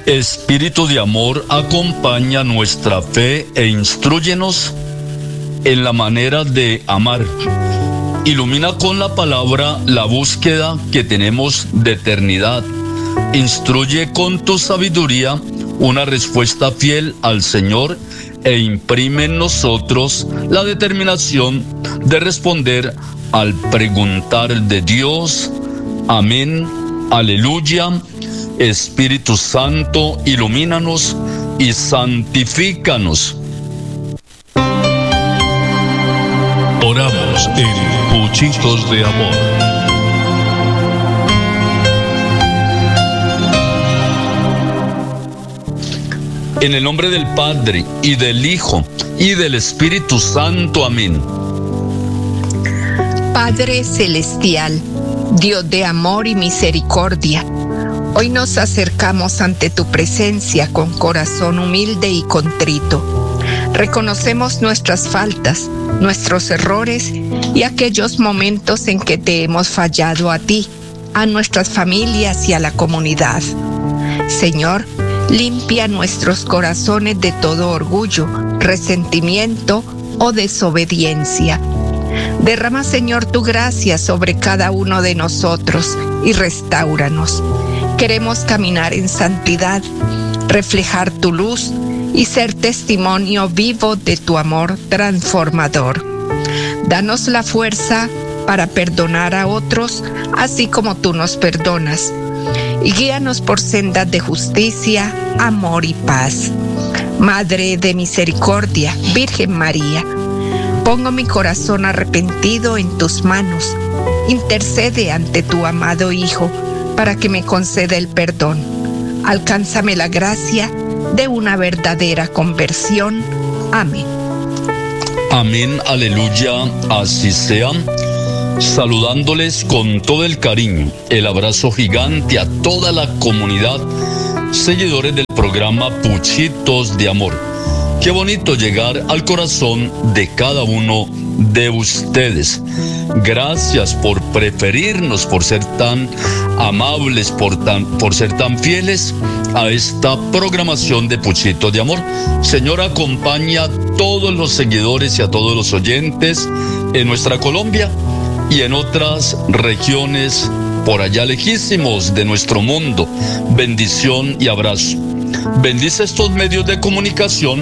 Espíritu de amor, acompaña nuestra fe e instrúyenos en la manera de amar. Ilumina con la palabra la búsqueda que tenemos de eternidad. Instruye con tu sabiduría una respuesta fiel al Señor e imprime en nosotros la determinación de responder al preguntar de Dios. Amén. Aleluya. Espíritu Santo, ilumínanos y santifícanos. Oramos en Puchitos de Amor. En el nombre del Padre, y del Hijo, y del Espíritu Santo. Amén. Padre Celestial, Dios de amor y misericordia, hoy nos acercamos ante tu presencia con corazón humilde y contrito. Reconocemos nuestras faltas, nuestros errores y aquellos momentos en que te hemos fallado a ti, a nuestras familias y a la comunidad. Señor, limpia nuestros corazones de todo orgullo, resentimiento o desobediencia. Derrama, Señor, tu gracia sobre cada uno de nosotros y restáuranos. Queremos caminar en santidad, reflejar tu luz y ser testimonio vivo de tu amor transformador. Danos la fuerza para perdonar a otros, así como tú nos perdonas, y guíanos por sendas de justicia, amor y paz. Madre de misericordia, Virgen María, pongo mi corazón arrepentido en tus manos. Intercede ante tu amado Hijo para que me conceda el perdón. Alcánzame la gracia de una verdadera conversión. Amén. Amén, aleluya, así sea. Saludándoles con todo el cariño, el abrazo gigante a toda la comunidad, seguidores del programa Puchitos de Amor. Qué bonito llegar al corazón de cada uno de ustedes. Gracias por preferirnos, por ser tan amables, por ser tan fieles a esta programación de Puchitos de Amor. Señor, acompaña a todos los seguidores y a todos los oyentes en nuestra Colombia y en otras regiones por allá lejísimos de nuestro mundo. Bendición y abrazo. Bendice estos medios de comunicación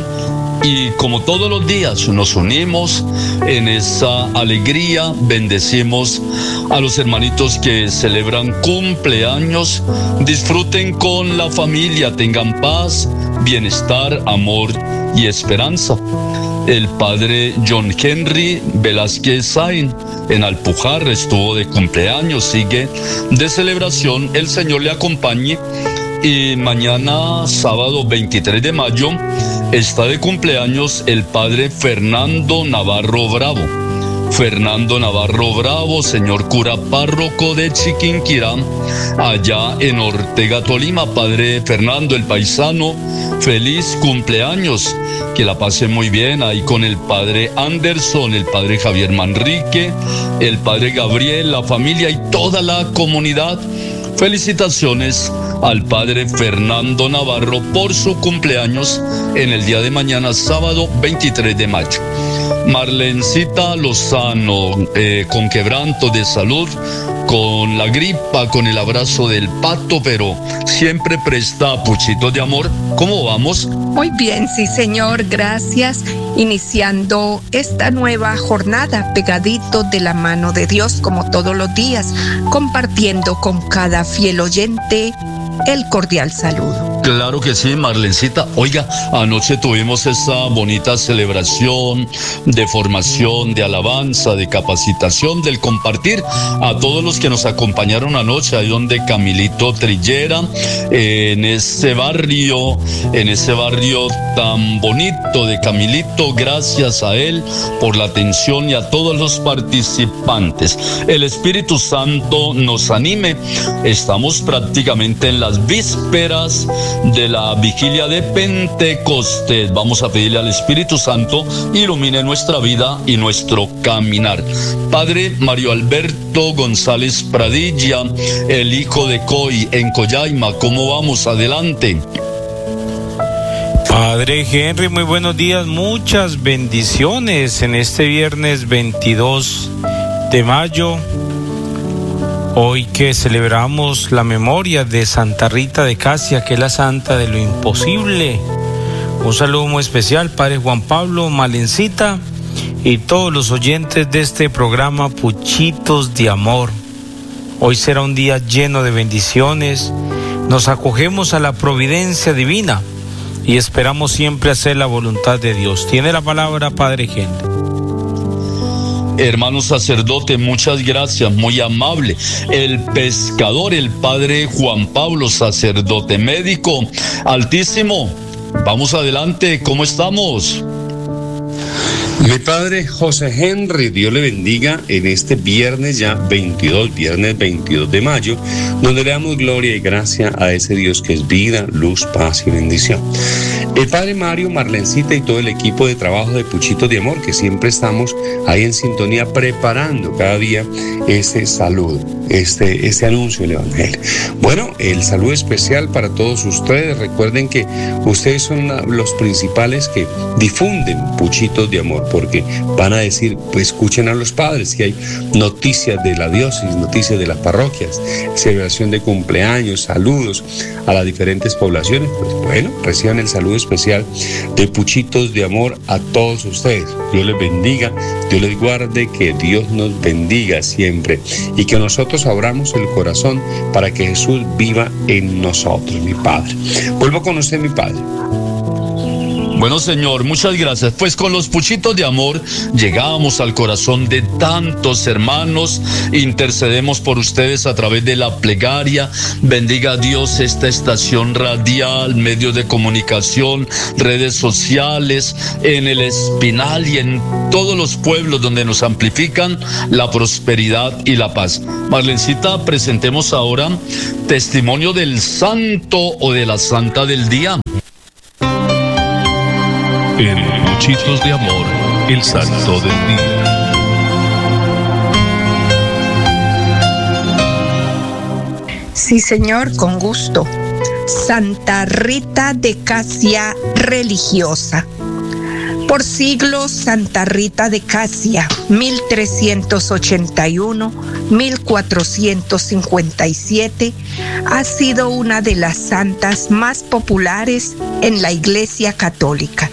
y como todos los días nos unimos en esa alegría, bendecimos a los hermanitos que celebran cumpleaños. Disfruten con la familia, tengan paz, bienestar, amor y esperanza. El padre John Henry Velázquez Sain en Alpujarra estuvo de cumpleaños, sigue de celebración. El Señor le acompañe. Y mañana, sábado 23 de mayo, está de cumpleaños el padre Fernando Navarro Bravo. Fernando Navarro Bravo, señor cura párroco de Chiquinquirá, allá en Ortega, Tolima. Padre Fernando, el paisano, feliz cumpleaños. Que la pase muy bien ahí con el padre Anderson, el padre Javier Manrique, el padre Gabriel, la familia y toda la comunidad. Felicitaciones al padre Fernando Navarro por su cumpleaños en el día de mañana, sábado 23 de mayo. Marlencita Lozano, con quebranto de salud, con la gripa, con el abrazo del pato, pero siempre presta Puchitos de Amor. ¿Cómo vamos? Muy bien, sí, señor, gracias. Iniciando esta nueva jornada pegadito de la mano de Dios, como todos los días, compartiendo con cada fiel oyente el cordial saludo. Claro que sí, Marlencita. Oiga, anoche tuvimos esa bonita celebración de formación, de alabanza, de capacitación, del compartir a todos los que nos acompañaron anoche, ahí donde Camilito Trillera, en ese barrio tan bonito de Camilito. Gracias a él por la atención y a todos los participantes. El Espíritu Santo nos anime. Estamos prácticamente en las vísperas de la vigilia de Pentecostés. Vamos a pedirle al Espíritu Santo ilumine nuestra vida y nuestro caminar. Padre Mario Alberto González Pradilla, el hijo de Coy en Coyaima, ¿cómo vamos? Adelante. Padre Henry, muy buenos días, muchas bendiciones en este viernes 22 de mayo, hoy que celebramos la memoria de Santa Rita de Casia, que es la santa de lo imposible. Un saludo muy especial, Padre Juan Pablo, Malencita y todos los oyentes de este programa Puchitos de Amor. Hoy será un día lleno de bendiciones, nos acogemos a la providencia divina y esperamos siempre hacer la voluntad de Dios. Tiene la palabra Padre Henry. Hermano sacerdote, muchas gracias, muy amable. El pescador, el Padre Juan Pablo, sacerdote médico. Altísimo, vamos adelante, ¿cómo estamos? Mi padre José Henry, Dios le bendiga en este viernes ya 22, viernes 22 de mayo, donde le damos gloria y gracia a ese Dios que es vida, luz, paz y bendición. El padre Mario, Marlencita y todo el equipo de trabajo de Puchitos de Amor, que siempre estamos ahí en sintonía preparando cada día este saludo, este anuncio del Evangelio. Bueno, el saludo especial para todos ustedes. Recuerden que ustedes son los principales que difunden Puchitos de Amor, porque van a decir, pues escuchen a los padres, que hay noticias de la diócesis, noticias de las parroquias, celebración de cumpleaños, saludos a las diferentes poblaciones. Pues bueno, reciban el saludo especial de Puchitos de Amor a todos ustedes. Dios les bendiga, Dios les guarde, que Dios nos bendiga siempre y que nosotros abramos el corazón para que Jesús viva en nosotros, mi Padre. Vuelvo con usted, mi Padre. Bueno, señor, muchas gracias. Pues con los Puchitos de Amor llegamos al corazón de tantos hermanos, intercedemos por ustedes a través de la plegaria. Bendiga a Dios esta estación radial, medios de comunicación, redes sociales, en el Espinal y en todos los pueblos donde nos amplifican la prosperidad y la paz. Marlencita, presentemos ahora testimonio del santo o de la santa del día. En Puchitos de Amor, el santo del día. Sí, señor, con gusto. Santa Rita de Casia, religiosa. Por siglos, Santa Rita de Casia, 1381-1457, ha sido una de las santas más populares en la Iglesia Católica.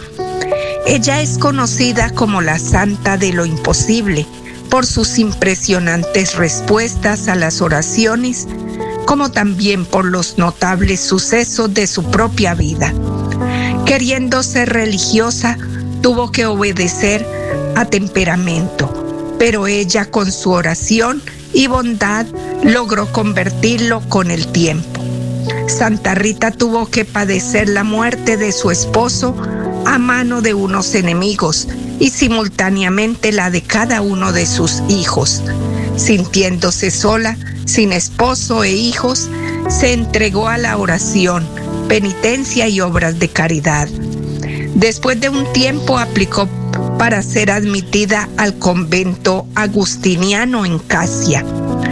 Ella es conocida como la Santa de lo Imposible por sus impresionantes respuestas a las oraciones, como también por los notables sucesos de su propia vida. Queriendo ser religiosa, tuvo que obedecer a temperamento, pero ella con su oración y bondad logró convertirlo con el tiempo. Santa Rita tuvo que padecer la muerte de su esposo a mano de unos enemigos y simultáneamente la de cada uno de sus hijos. Sintiéndose sola, sin esposo e hijos, se entregó a la oración, penitencia y obras de caridad. Después de un tiempo aplicó para ser admitida al convento agustiniano en Casia.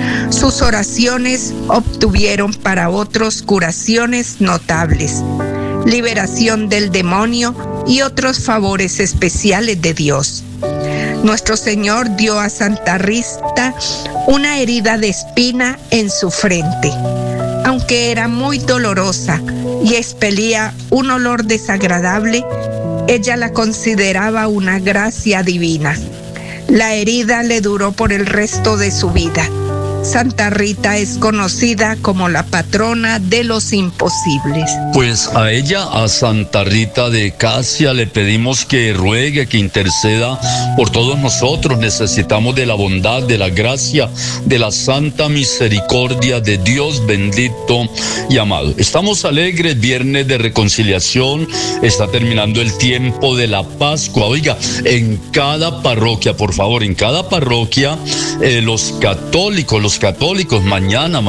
Sus oraciones obtuvieron para otros curaciones notables, liberación del demonio y otros favores especiales de Dios. Nuestro Señor dio a Santa Rita una herida de espina en su frente. Aunque era muy dolorosa y expelía un olor desagradable, ella la consideraba una gracia divina. La herida le duró por el resto de su vida. Santa Rita es conocida como la patrona de los imposibles. Pues a ella, a Santa Rita de Casia, le pedimos que ruegue, que interceda por todos nosotros. Necesitamos de la bondad, de la gracia, de la santa misericordia de Dios bendito y amado. Estamos alegres, viernes de reconciliación, está terminando el tiempo de la Pascua. Oiga, en cada parroquia, por favor, en cada parroquia, los católicos, mañana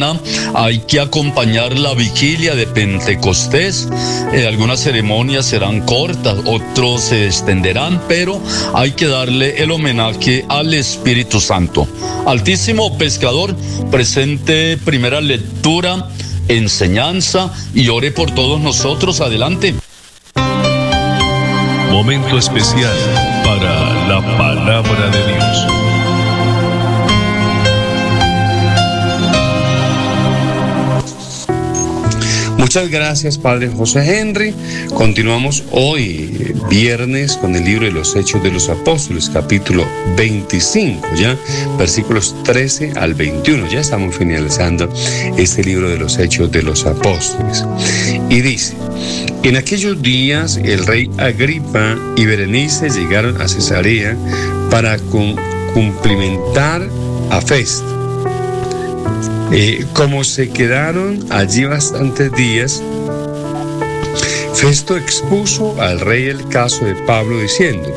hay que acompañar la vigilia de Pentecostés. Algunas ceremonias serán cortas, otros se extenderán, pero hay que darle el homenaje al Espíritu Santo. Altísimo pescador, presente primera lectura, enseñanza y ore por todos nosotros. Adelante. Momento especial para la palabra de Dios. Muchas gracias, Padre José Henry. Continuamos hoy, viernes, con el libro de los Hechos de los Apóstoles, capítulo 25, ya, versículos 13 al 21. Ya estamos finalizando este libro de los Hechos de los Apóstoles. Y dice: en aquellos días el rey Agripa y Berenice llegaron a Cesarea para cumplimentar a Festo. Como se quedaron allí bastantes días, Festo expuso al rey el caso de Pablo diciendo: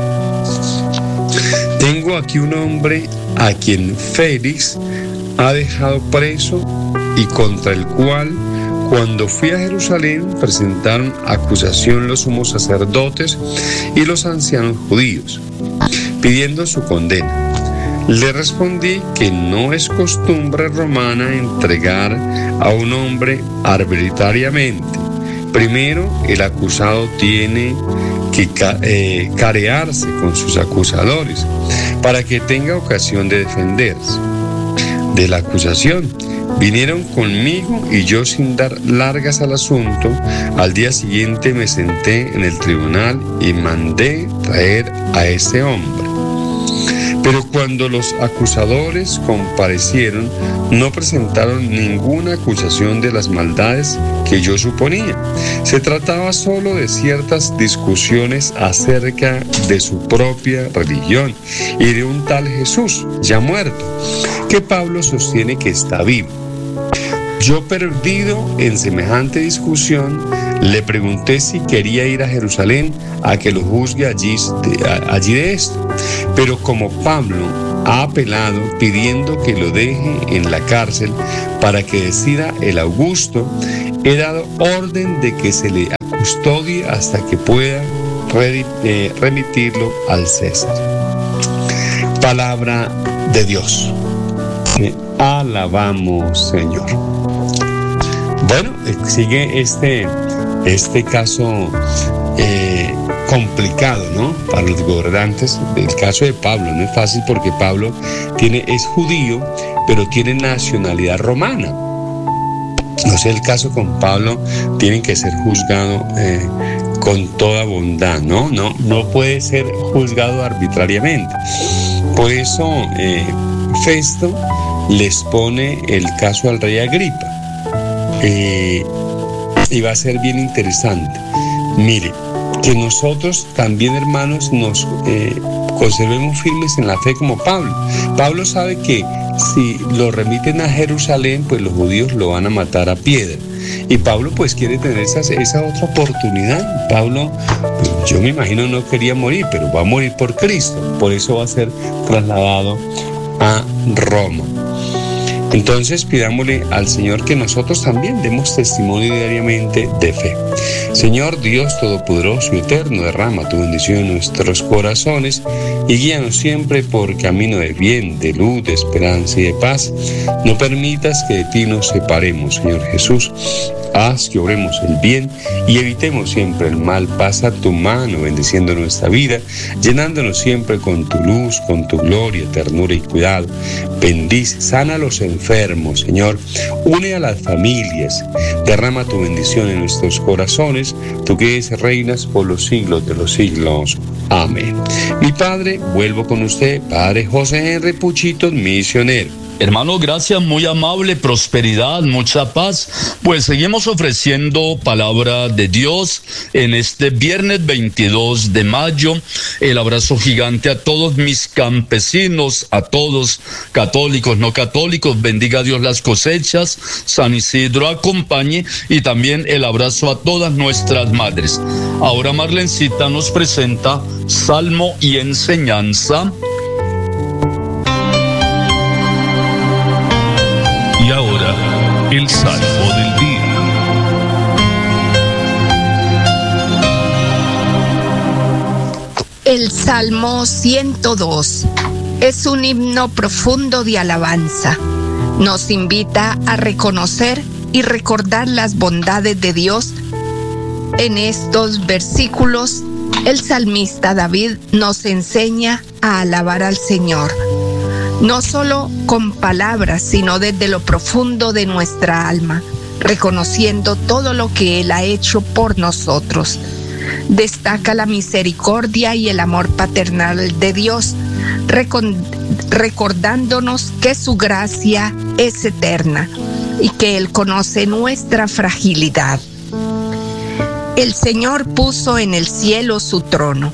tengo aquí un hombre a quien Félix ha dejado preso y contra el cual, cuando fui a Jerusalén, presentaron acusación los sumos sacerdotes y los ancianos judíos, pidiendo su condena. Le respondí que no es costumbre romana entregar a un hombre arbitrariamente. Primero, el acusado tiene que carearse con sus acusadores para que tenga ocasión de defenderse de la acusación. Vinieron conmigo y yo, sin dar largas al asunto, al día siguiente me senté en el tribunal y mandé traer a ese hombre. Pero cuando los acusadores comparecieron, no presentaron ninguna acusación de las maldades que yo suponía. Se trataba solo de ciertas discusiones acerca de su propia religión y de un tal Jesús, ya muerto, que Pablo sostiene que está vivo. Yo, perdido en semejante discusión, le pregunté si quería ir a Jerusalén a que lo juzgue allí de esto. Pero como Pablo ha apelado pidiendo que lo deje en la cárcel para que decida el Augusto, he dado orden de que se le custodie hasta que pueda remitirlo al César. Palabra de Dios. Te alabamos, Señor. Bueno, sigue este caso complicado, ¿no? Para los gobernantes. El caso de Pablo no es fácil porque Pablo es judío, pero tiene nacionalidad romana. No sé, el caso con Pablo tiene que ser juzgado con toda bondad, ¿no? No puede ser juzgado arbitrariamente. Por eso Festo les pone el caso al rey Agripa. Y va a ser bien interesante. Mire, que nosotros también, hermanos, nos conservemos firmes en la fe como Pablo. Pablo sabe que si lo remiten a Jerusalén, pues los judíos lo van a matar a piedra. Y Pablo pues quiere tener esa otra oportunidad. Pablo, pues, yo me imagino no quería morir, pero va a morir por Cristo. Por eso va a ser trasladado a Roma. Entonces pidámosle al Señor que nosotros también demos testimonio diariamente de fe. Señor Dios Todopoderoso y Eterno, derrama tu bendición en nuestros corazones y guíanos siempre por camino de bien, de luz, de esperanza y de paz. No permitas que de ti nos separemos, Señor Jesús. Haz que obremos el bien y evitemos siempre el mal. Pasa tu mano bendiciendo nuestra vida, llenándonos siempre con tu luz, con tu gloria, ternura y cuidado. Bendice, sana a los enfermos, Señor. Une a las familias. Derrama tu bendición en nuestros corazones. Tú que reinas por los siglos de los siglos. Amén. Mi Padre, vuelvo con usted, Padre José Henry Puchitos, misionero. Hermano, gracias, muy amable, prosperidad, mucha paz. Pues seguimos ofreciendo palabra de Dios en este viernes 22 de mayo. El abrazo gigante a todos mis campesinos, a todos, católicos, no católicos. Bendiga Dios las cosechas, San Isidro acompañe, y también el abrazo a todas nuestras madres. Ahora Marlencita nos presenta Salmo y Enseñanza. Y ahora, el Salmo del Día. El Salmo 102 es un himno profundo de alabanza. Nos invita a reconocer y recordar las bondades de Dios en estos versículos El salmista David nos enseña a alabar al Señor, no solo con palabras, sino desde lo profundo de nuestra alma, reconociendo todo lo que Él ha hecho por nosotros. Destaca la misericordia y el amor paternal de Dios, recordándonos que su gracia es eterna y que Él conoce nuestra fragilidad. El Señor puso en el cielo su trono.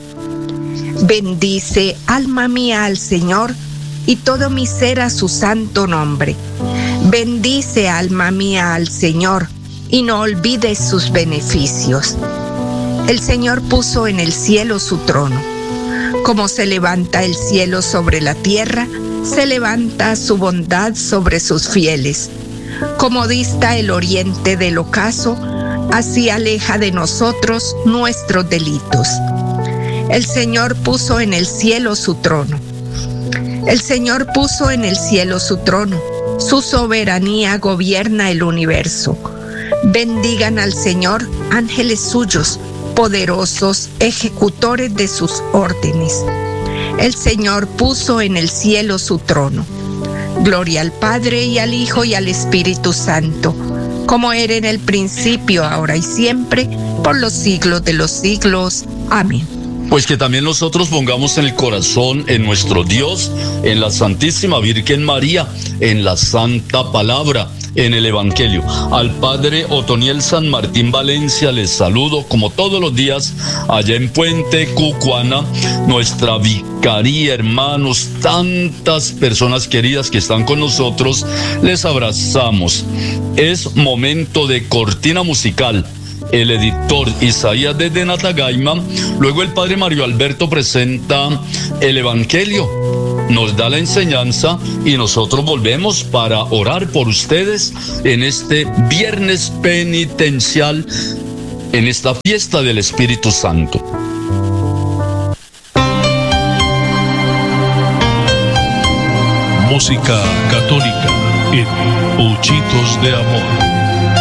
Bendice, alma mía, al Señor, y todo mi ser a su santo nombre. Bendice, alma mía, al Señor, y no olvides sus beneficios. El Señor puso en el cielo su trono. Como se levanta el cielo sobre la tierra, se levanta su bondad sobre sus fieles. Como dista el oriente del ocaso, así aleja de nosotros nuestros delitos. El Señor puso en el cielo su trono. El Señor puso en el cielo su trono. Su soberanía gobierna el universo. Bendigan al Señor, ángeles suyos, poderosos ejecutores de sus órdenes. El Señor puso en el cielo su trono. Gloria al Padre y al Hijo y al Espíritu Santo, como era en el principio, ahora y siempre, por los siglos de los siglos. Amén. Pues que también nosotros pongamos en el corazón, en nuestro Dios, en la Santísima Virgen María, en la Santa Palabra, en el Evangelio. Al Padre Otoniel San Martín Valencia les saludo como todos los días allá en Puente Cucuana, nuestra vicaría, hermanos, tantas personas queridas que están con nosotros, les abrazamos. Es momento de cortina musical. El editor Isaías desde Natagaima, luego el Padre Mario Alberto presenta el Evangelio, nos da la enseñanza y nosotros volvemos para orar por ustedes en este viernes penitencial, en esta fiesta del Espíritu Santo. Música católica en Puchitos de Amor.